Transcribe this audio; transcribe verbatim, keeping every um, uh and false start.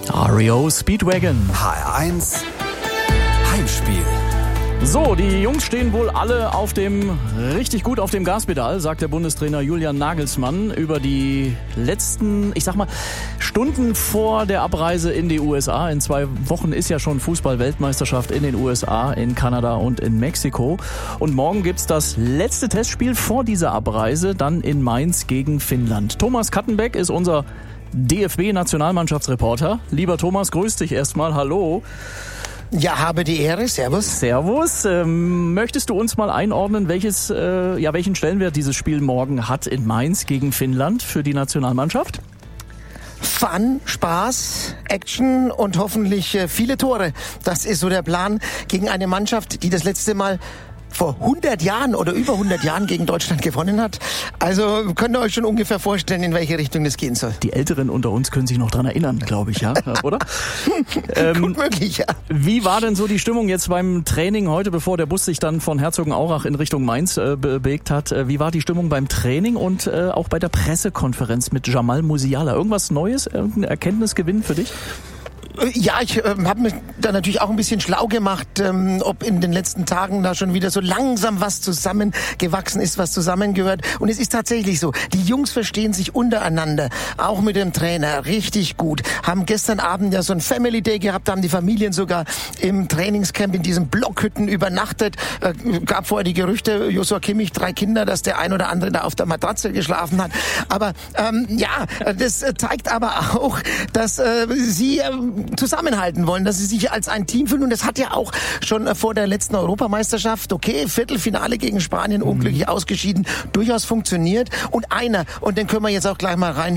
R E O Speedwagon. H R eins Heimspiel. So, die Jungs stehen wohl alle auf dem, richtig gut auf dem Gaspedal, sagt der Bundestrainer Julian Nagelsmann über die letzten, ich sag mal, Stunden vor der Abreise in die U S A. In zwei Wochen ist ja schon Fußball-Weltmeisterschaft in den U S A, in Kanada und in Mexiko. Und morgen gibt's das letzte Testspiel vor dieser Abreise, dann in Mainz gegen Finnland. Thomas Kattenbeck ist unser D F B-Nationalmannschaftsreporter. Lieber Thomas, grüß dich erstmal, hallo. Ja, habe die Ehre. Servus. Servus. Ähm, möchtest du uns mal einordnen, welches, äh, ja, welchen Stellenwert dieses Spiel morgen hat in Mainz gegen Finnland für die Nationalmannschaft? Fun, Spaß, Action und hoffentlich äh, viele Tore. Das ist so der Plan gegen eine Mannschaft, die das letzte Mal vor hundert Jahren oder über hundert Jahren gegen Deutschland gewonnen hat. Also könnt ihr euch schon ungefähr vorstellen, in welche Richtung das gehen soll. Die Älteren unter uns können sich noch dran erinnern, glaube ich, ja, oder? ähm, Gut möglich, ja. Wie war denn so die Stimmung jetzt beim Training heute, bevor der Bus sich dann von Herzogenaurach in Richtung Mainz äh, bewegt hat? Wie war die Stimmung beim Training und äh, auch bei der Pressekonferenz mit Jamal Musiala? Irgendwas Neues, irgendein Erkenntnisgewinn für dich? Ja, ich äh, habe mich da natürlich auch ein bisschen schlau gemacht, ähm, ob in den letzten Tagen da schon wieder so langsam was zusammengewachsen ist, was zusammengehört. Und es ist tatsächlich so, die Jungs verstehen sich untereinander, auch mit dem Trainer, richtig gut. Haben gestern Abend ja so ein Family Day gehabt, haben die Familien sogar im Trainingscamp in diesen Blockhütten übernachtet. Äh, gab vorher die Gerüchte, Joshua Kimmich, drei Kinder, dass der ein oder andere da auf der Matratze geschlafen hat. Aber ähm, ja, das zeigt aber auch, dass äh, sie äh, zusammenhalten wollen, dass sie sich als ein Team fühlen. Und das hat ja auch schon vor der letzten Europameisterschaft, okay, Viertelfinale gegen Spanien, unglücklich ausgeschieden, durchaus funktioniert. Und einer, und den können wir jetzt auch gleich mal rein